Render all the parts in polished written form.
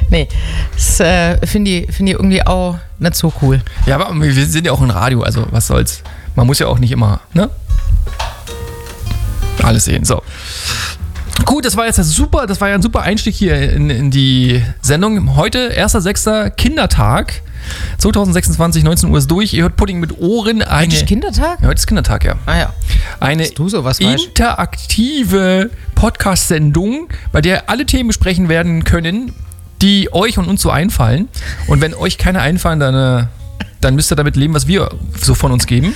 Nee, das finde ich irgendwie auch nicht so cool. Ja, aber wir sind ja auch im Radio, also was soll's. Man muss ja auch nicht immer, ne? Alles sehen, so. Gut, das war ja ein super Einstieg hier in die Sendung. Heute, 1.6. Kindertag. 2026, 19 Uhr ist durch. Ihr hört Pudding mit Ohren. Heute ist Kindertag? Ja, heute ist Kindertag, ja. Ah ja. Eine Dass du sowas weißt. interaktive Podcast-Sendung, bei der alle Themen besprechen werden können, die euch und uns so einfallen. Und wenn euch keine einfallen, dann müsst ihr damit leben, was wir so von uns geben.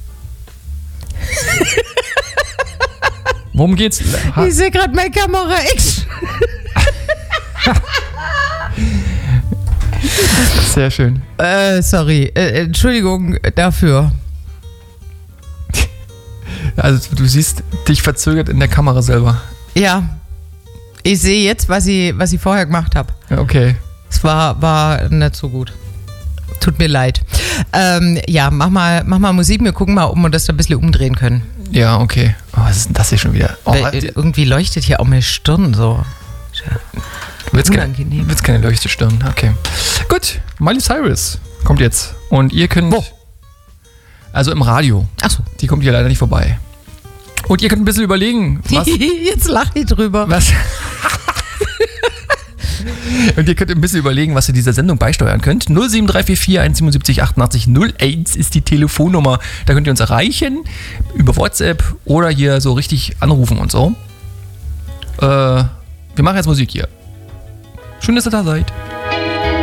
Worum geht's? Ich sehe gerade meine Kamera X. Sehr schön. Sorry. Entschuldigung dafür. Also du siehst dich verzögert in der Kamera selber. Ja. Ich sehe jetzt, was ich vorher gemacht habe. Ja, okay. Es war nicht so gut. Tut mir leid. Ja, mach mal Musik. Wir gucken mal, ob wir das ein bisschen umdrehen können. Ja, okay. Oh, was ist denn das hier schon wieder? Oh, irgendwie leuchtet hier auch meine Stirn so. Unangenehm. Wird's keine Leuchtestirn. Okay. Gut, Miley Cyrus kommt jetzt. Und ihr könnt... Wo? Also im Radio. Ach so. Die kommt hier leider nicht vorbei. Und ihr könnt ein bisschen überlegen, was... Jetzt lach ich drüber. Was... Und ihr könnt ein bisschen überlegen, was ihr dieser Sendung beisteuern könnt. 07344 177 88 01 ist die Telefonnummer. Da könnt ihr uns erreichen über WhatsApp oder hier so richtig anrufen und so. Wir machen jetzt Musik hier. Schön, dass ihr da seid.